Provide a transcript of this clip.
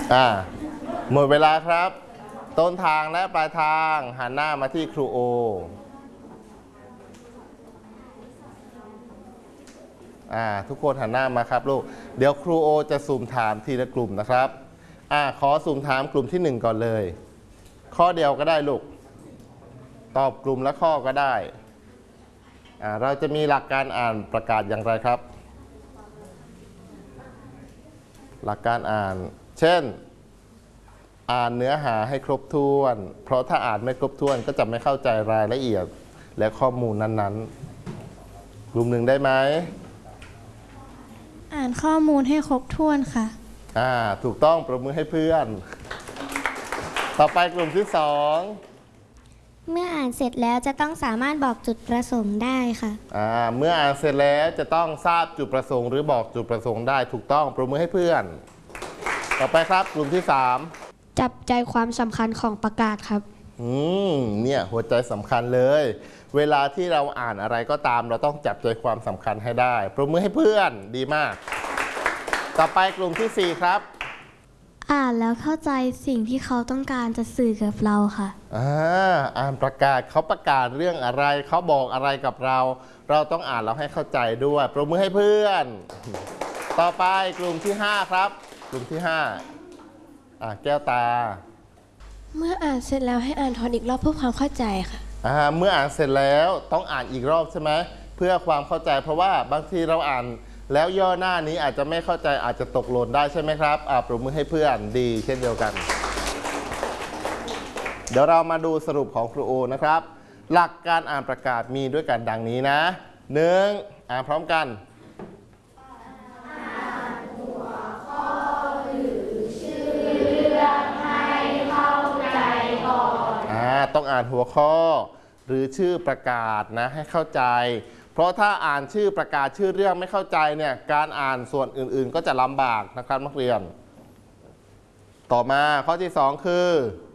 หมดเวลาครับต้นทางและปลายทางหันหน้ามาที่ครูโอทุกคนหันหน้ามาครับลูกเดี๋ยวครูโอจะสุ่มถามทีละกลุ่มนะครับขอสุ่มถามกลุ่มที่1ก่อนเลยข้อเดียวก็ได้ลูกตอบกลุ่มละข้อก็ได้เราจะมีหลักการอ่านประกาศอย่างไรครับหลักการอ่านเช่นอ่านเนื้อหาให้ครบถ้วนเพราะถ้าอ่านไม่ครบถ้วนก็จะไม่เข้าใจรายละเอียดและข้อมูลนั้นๆกลุ่มหนึ่งได้ไหมอ่านข้อมูลให้ครบถ้วนค่ะถูกต้องปรบมือให้เพื่อนต่อไปกลุ่มที่2 เมื่ออ่านเสร็จแล้วจะต้องสามารถบอกจุดประสงค์ได้ค่ะเมื่ออ่านเสร็จแล้วจะต้องทราบจุดประสงค์หรือบอกจุดประสงค์ได้ถูกต้องปรบมือให้เพื่อนต่อไปครับกลุ่มที่3 จับใจความสำคัญของประกาศครับเนี่ยหัวใจสำคัญเลยเวลาที่เราอ่านอะไรก็ตามเราต้องจับใจความสำคัญให้ได้ปรบมือให้เพื่อนดีมากต่อไปกลุ่มที่4ครับอ่านแล้วเข้าใจสิ่งที่เขาต้องการจะสื่อกับเราค่ะอ่านประกาศเขาประกาศเรื่องอะไรเขาบอกอะไรกับเราต้องอ่านแล้วให้เข้าใจด้วยปรบมือให้เพื่อนต่อไปกลุ่มที่5ครับกลุ่มที่5แก้วตาเมื่ออ่านเสร็จแล้วให้อ่านทวนอีกรอบเพื่อความเข้าใจค่ะเมื่ออ่านเสร็จแล้วต้องอ่านอีกรอบใช่ไหมเพื่อความเข้าใจเพราะว่าบางทีเราอ่านแล้วย่อหน้านี้อาจจะไม่เข้าใจอาจจะตกหล่นได้ใช่ไหมครับปรบมือให้เพื่อนดีเช่นเดียวกันเดี๋ยวเรามาดูสรุปของครูโอนะครับหลักการอ่านประกาศมีด้วยกันดังนี้นะ1อ่านพร้อมกันหัวข้อหรือชื่อเรื่องให้เข้าใจก่อนต้องอ่านหัวข้อหรือชื่อประกาศนะให้เข้าใจเพราะถ้าอ่านชื่อประกาศชื่อเรื่องไม่เข้าใจเนี่ยการอ่านส่วนอื่นๆก็จะลำบากนะครับนักเรียนต่อมาข้อที่2คือ